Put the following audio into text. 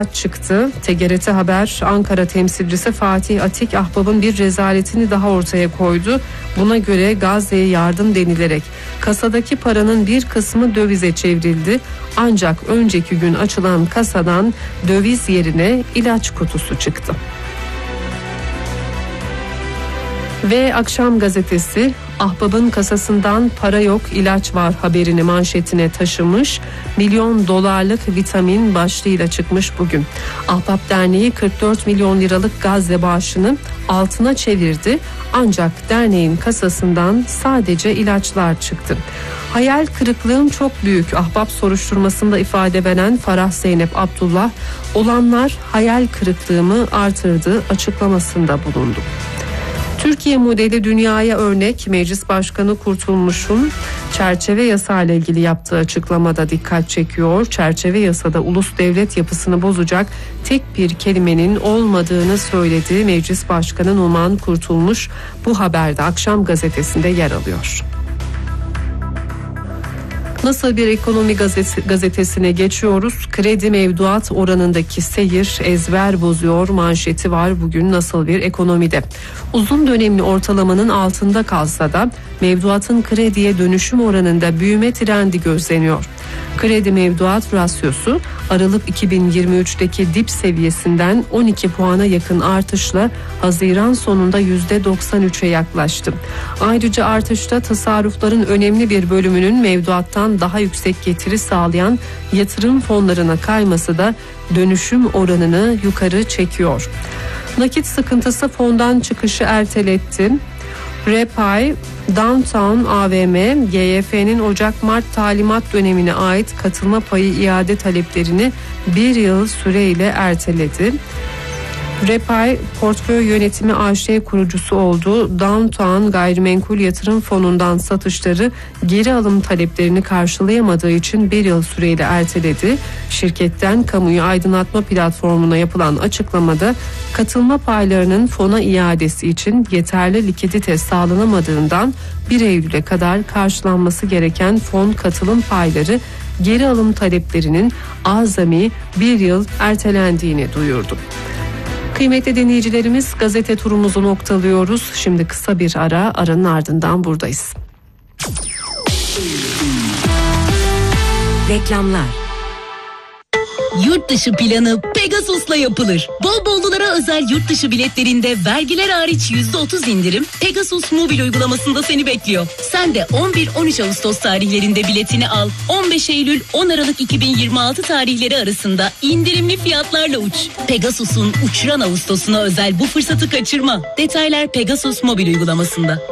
çıktı. TGRT Haber Ankara temsilcisi Fatih Atik Ahbap'ın bir rezaletini daha ortaya koydu. Buna göre Gazze'ye yardım denilerek kasadaki paranın bir kısmı dövize çevrildi. Ancak önceki gün açılan kasadan döviz yerine ilaç kutusu çıktı. Ve Akşam gazetesi Ahbap'ın kasasından para yok ilaç var haberini manşetine taşımış. Milyon dolarlık vitamin başlığıyla çıkmış bugün. Ahbap Derneği 44 milyon liralık Gazze bağışını altına çevirdi. Ancak derneğin kasasından sadece ilaçlar çıktı. Hayal kırıklığım çok büyük. Ahbap soruşturmasında ifade veren Farah Zeynep Abdullah, olanlar hayal kırıklığımı artırdı açıklamasında bulundu. Türkiye modeli dünyaya örnek. Meclis Başkanı Kurtulmuş'un çerçeve yasa ile ilgili yaptığı açıklamada dikkat çekiyor. Çerçeve yasada ulus devlet yapısını bozacak tek bir kelimenin olmadığını söyledi. Meclis Başkanı Numan Kurtulmuş bu haberde Akşam gazetesinde yer alıyor. Nasıl bir ekonomi gazetesine geçiyoruz? Kredi mevduat oranındaki seyir ezber bozuyor manşeti var bugün Nasıl bir ekonomide. Uzun dönemli ortalamanın altında kalsa da mevduatın krediye dönüşüm oranında büyüme trendi gözleniyor. Kredi mevduat rasyosu Aralık 2023'teki dip seviyesinden 12 puana yakın artışla Haziran sonunda %93'e yaklaştı. Ayrıca artışta tasarrufların önemli bir bölümünün mevduattan daha yüksek getiri sağlayan yatırım fonlarına kayması da dönüşüm oranını yukarı çekiyor. Nakit sıkıntısı fondan çıkışı erteletti. Repay, Downtown AVM, GYF'nin Ocak-Mart talimat dönemine ait katılma payı iade taleplerini bir yıl süreyle erteledi. Repay, Portföy Yönetimi AŞ kurucusu oldu. Downtown Gayrimenkul Yatırım Fonu'ndan satışları geri alım taleplerini karşılayamadığı için bir yıl süreyle erteledi. Şirketten kamuyu aydınlatma platformuna yapılan açıklamada katılma paylarının fona iadesi için yeterli likidite sağlanamadığından 1 Eylül'e kadar karşılanması gereken fon katılım payları geri alım taleplerinin azami bir yıl ertelendiğini duyurdu. Kıymetli dinleyicilerimiz, gazete turumuzu noktalıyoruz. Şimdi kısa bir ara, aranın ardından buradayız. Reklamlar. Yurt dışı planı Pegasus'la yapılır. Bol bollulara özel yurt dışı biletlerinde vergiler hariç %30 indirim Pegasus mobil uygulamasında seni bekliyor. Sen de 11-13 Ağustos tarihlerinde biletini al. 15 Eylül-10 Aralık 2026 tarihleri arasında indirimli fiyatlarla uç. Pegasus'un uçuran Ağustos'una özel bu fırsatı kaçırma. Detaylar Pegasus mobil uygulamasında.